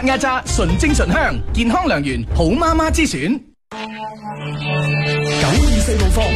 壓榨，純正醇香，健康良緣，好媽媽之選。924路況。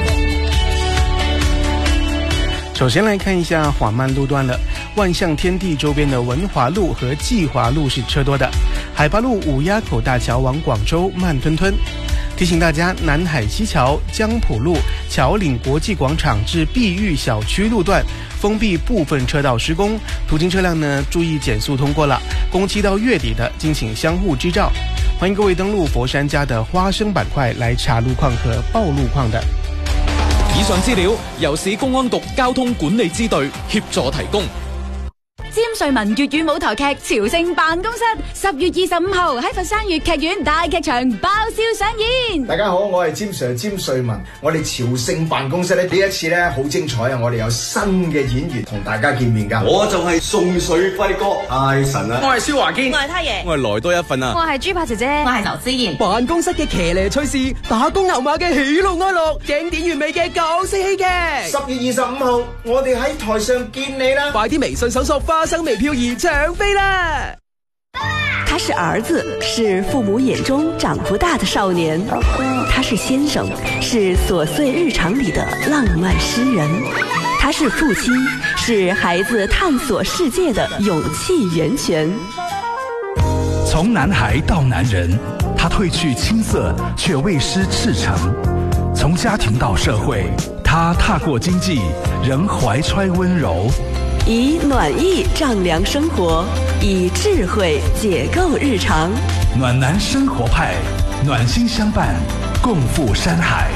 首先来看一下缓慢路段了，万象天地周边的文华路和济华路是车多的，海拔路五鸭口大桥往广州慢吞吞。提醒大家，南海西桥、江浦路、桥岭国际广场至碧玉小区路段封闭部分车道施工，途经车辆呢注意减速通过了。工期到月底的，敬请相互支照。欢迎各位登录佛山家的花生板塊來查路況和報路況的。 以上資料由市公安局交通管理支隊協助提供。 詹瑞文粵語舞台劇《朝聖辦公室》10月25號喺佛山粵劇院大劇場爆笑上演。 大家好，我係詹 Sir 詹瑞文。我哋朝聖辦公室呢一次呢好精彩啊！我哋有新嘅演員同大家見面㗎。 我就係宋水輝哥，太神啦！ 我係蕭華堅， 我係太爺， 我係來多一份啊！ 我係豬扒姐姐， 我係劉思妍。 辦公室嘅騎呢趣事，打工牛馬嘅喜怒哀樂，經典完美嘅港式戲劇。 10月25號，我哋喺台上見你啦！ 快啲微信搜索花生微漂兒搶飛啦！ 他是兒子，是父母眼中長不大的少年；他是先生，是瑣碎日常裡的浪漫詩人；他是父親，是孩子探索世界的勇氣源泉。 從男孩到男人，他褪去青澀，卻未失赤誠；從家庭到社會，他踏過經濟，仍懷揣溫柔。 以暖意丈量生活，以智慧解構日常。 暖男生活派，暖心相伴，共赴山海。